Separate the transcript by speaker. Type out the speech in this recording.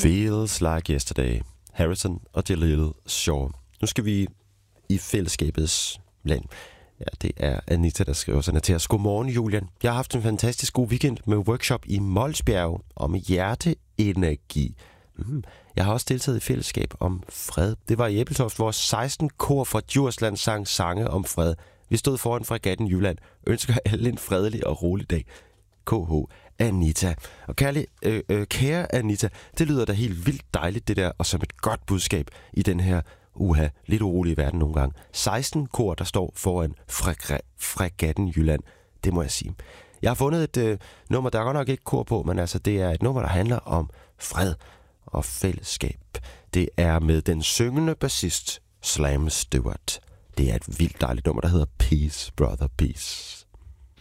Speaker 1: Feels Like Yesterday. Harrison og Jaleel Shaw. Nu skal vi i fællesskabets land. Ja, det er Anita, der skriver sådan til os. Godmorgen, Julian. Jeg har haft en fantastisk god weekend med workshop i Molsbjerg om hjerteenergi. Jeg har også deltaget i fællesskab om fred. Det var i Ebeltoft, hvor 16 kor fra Djursland sang sange om fred. Vi stod foran Fregatten Jylland. Ønsker alle en fredelig og rolig dag. KH Anita. Og kære Anita, det lyder da helt vildt dejligt det der, og som et godt budskab i den her lidt urolige verden nogle gange. 16 kor, der står foran Fregatten Jylland. Det må jeg sige. Jeg har fundet et nummer, der er godt nok ikke kor på, men altså det er et nummer, der handler om fred og fællesskab. Det er med den syngende bassist Slam Stewart. Det er et vildt dejligt nummer, der hedder Peace, Brother, Peace.